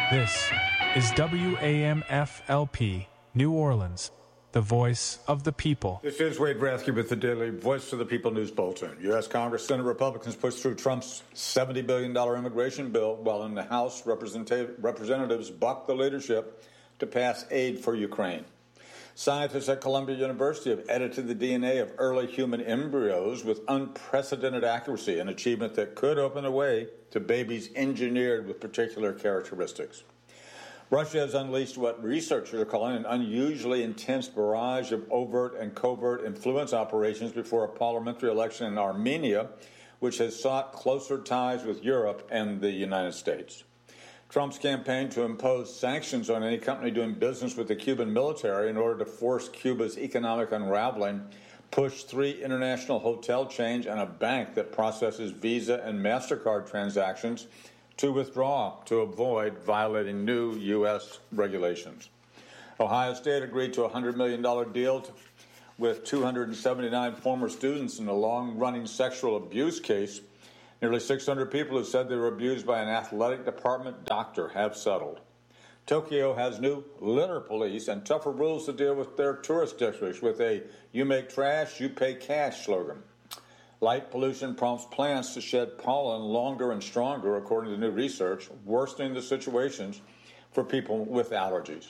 This is WAMF-LP, New Orleans, the voice of the people. This is Wade Rathke with the Daily Voice of the People News Bulletin. U.S. Congress, Senate Republicans pushed through Trump's $70 billion immigration bill, while in the House, representatives bucked the leadership to pass aid for Ukraine. Scientists at Columbia University have edited the DNA of early human embryos with unprecedented accuracy, an achievement that could open the way to babies engineered with particular characteristics. Russia has unleashed what researchers are calling an unusually intense barrage of overt and covert influence operations before a parliamentary election in Armenia, which has sought closer ties with Europe and the United States. Trump's campaign to impose sanctions on any company doing business with the Cuban military in order to force Cuba's economic unraveling pushed 3 international hotel chains and a bank that processes Visa and MasterCard transactions to withdraw to avoid violating new U.S. regulations. Ohio State agreed to a $100 million deal with 279 former students in a long-running sexual abuse case. Nearly 600 people who said they were abused by an athletic department doctor have settled. Tokyo has new litter police and tougher rules to deal with their tourist districts with a "you make trash, you pay cash" slogan. Light pollution prompts plants to shed pollen longer and stronger, according to new research, worsening the situations for people with allergies.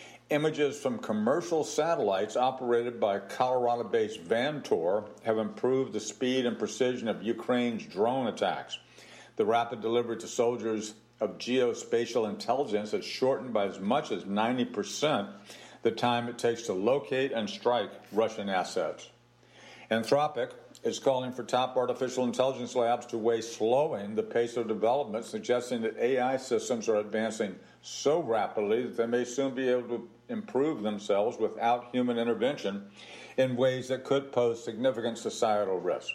Images from commercial satellites operated by Colorado-based Vantor have improved the speed and precision of Ukraine's drone attacks. The rapid delivery to soldiers of geospatial intelligence has shortened by as much as 90% the time it takes to locate and strike Russian assets. Anthropic is calling for top artificial intelligence labs to weigh slowing the pace of development, suggesting that AI systems are advancing so rapidly that they may soon be able to improve themselves without human intervention in ways that could pose significant societal risk.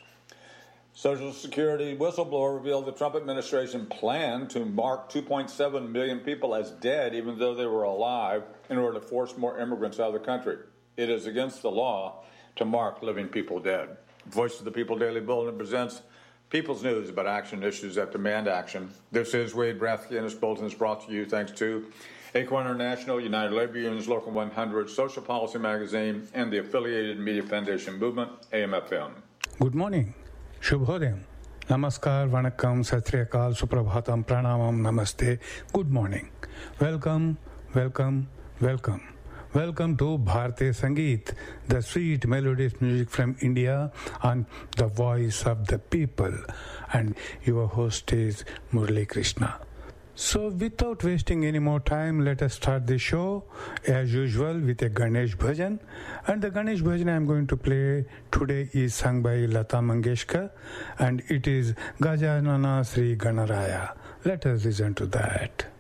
Social Security whistleblower revealed the Trump administration planned to mark 2.7 million people as dead even though they were alive in order to force more immigrants out of the country. It is against the law to mark living people dead. Voice of the People Daily Bulletin presents People's News about action issues that demand action. This is Wade Rathke, and this bulletin is brought to you thanks to Acorn International, United Labor Unions, Local 100, Social Policy Magazine, and the affiliated Media Foundation Movement, AM/FM. Good morning. Shubhodayam. Namaskar, Vanakkam, Sat Sri Akal, Suprabhatam, Pranamam, Namaste. Good morning. Welcome, welcome, welcome. Welcome to Bharti Sangeet, the sweet melodious music from India on the voice of the people. And your host is Murali Krishna. So without wasting any more time, let us start the show as usual with a Ganesh Bhajan. And the Ganesh Bhajan I am going to play today is sung by Lata Mangeshkar, and it is Gajanana Sri Ganaraya. Let us listen to that.